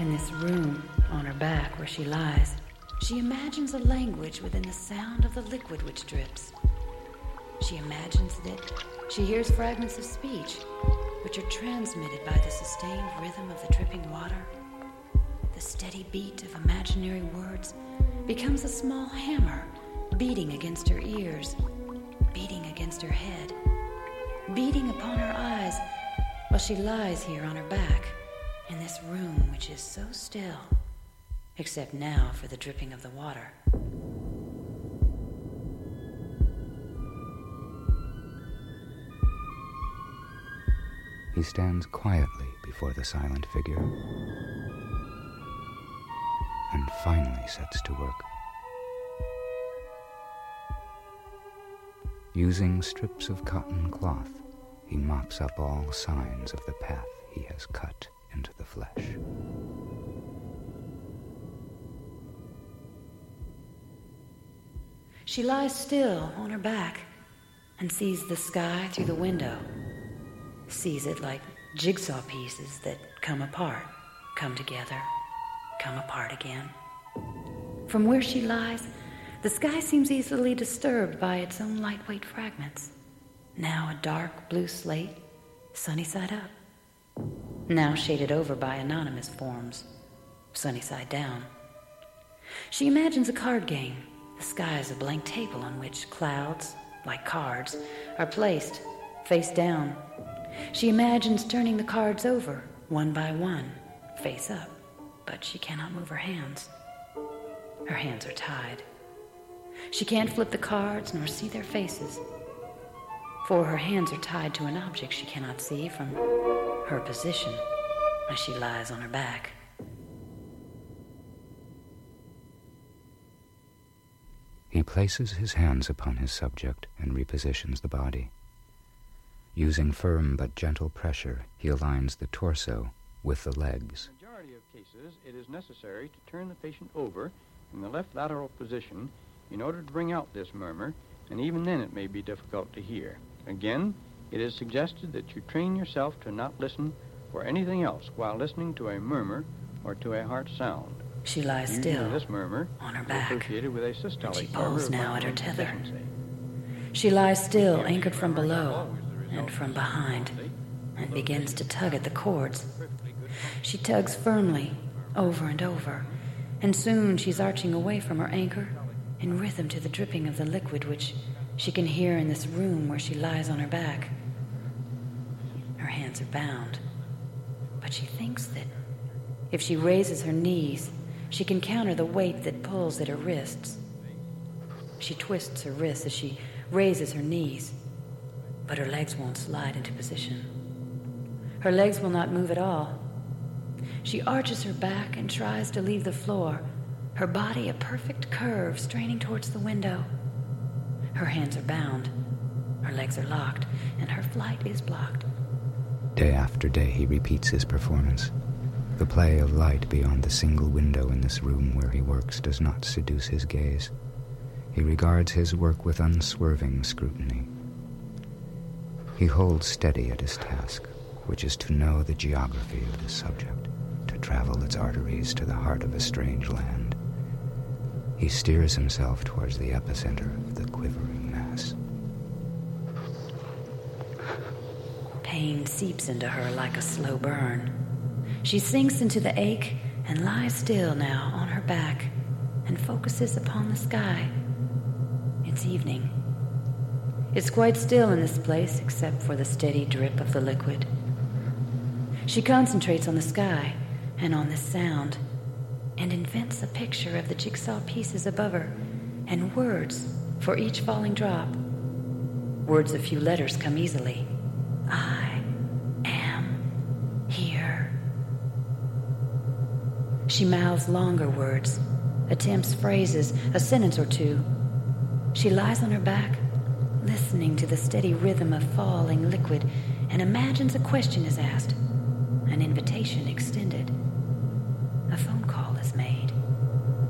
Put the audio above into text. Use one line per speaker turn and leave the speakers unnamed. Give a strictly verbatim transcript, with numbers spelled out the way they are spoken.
In this room, on her back where she lies, she imagines a language within the sound of the liquid which drips. She imagines that she hears fragments of speech which are transmitted by the sustained rhythm of the dripping water. The steady beat of imaginary words becomes a small hammer beating against her ears, beating against her head, beating upon her eyes while she lies here on her back in this room which is so still, except now for the dripping of the water.
He stands quietly before the silent figure and finally sets to work. Using strips of cotton cloth, he mops up all signs of the path he has cut into the flesh.
She lies still on her back and sees the sky through the window, sees it like jigsaw pieces that come apart, come together, come apart again. From where she lies, the sky seems easily disturbed by its own lightweight fragments. Now a dark blue slate, sunny side up. Now shaded over by anonymous forms, sunny side down. She imagines a card game. The sky is a blank table on which clouds, like cards, are placed face down. She imagines turning the cards over, one by one, face up, but she cannot move her hands. Her hands are tied. She can't flip the cards nor see their faces, for her hands are tied to an object she cannot see from her position as she lies on her back.
He places his hands upon his subject and repositions the body. Using firm but gentle pressure, he aligns the torso with the legs.
In the majority of cases, it is necessary to turn the patient over in the left lateral position in order to bring out this murmur, and even then it may be difficult to hear. Again, it is suggested that you train yourself to not listen for anything else while listening to a murmur or to a heart sound.
She lies
Usually
still
this murmur
on her
is
back,
associated with a systolic
and she
murmur
pulls
of
now at her
vital
tether.
deficiency.
She lies still, anchored from below and from behind, and begins to tug at the cords. She tugs firmly, over and over, and soon she's arching away from her anchor in rhythm to the dripping of the liquid which she can hear in this room where she lies on her back. Her hands are bound, but she thinks that if she raises her knees, she can counter the weight that pulls at her wrists. She twists her wrists as she raises her knees, but her legs won't slide into position. Her legs will not move at all. She arches her back and tries to leave the floor, her body a perfect curve straining towards the window. Her hands are bound, her legs are locked, and her flight is blocked.
Day after day he repeats his performance. The play of light beyond the single window in this room where he works does not seduce his gaze. He regards his work with unswerving scrutiny. He holds steady at his task, which is to know the geography of his subject, to travel its arteries to the heart of a strange land. He steers himself towards the epicenter of the quivering mass.
Pain seeps into her like a slow burn. She sinks into the ache and lies still now on her back and focuses upon the sky. It's evening. It's quite still in this place except for the steady drip of the liquid. She concentrates on the sky and on this sound and invents a picture of the jigsaw pieces above her and words for each falling drop. Words of few letters come easily. I am here. She mouths longer words, attempts phrases, a sentence or two. She lies on her back, listening to the steady rhythm of falling liquid, and imagines a question is asked, an invitation extended.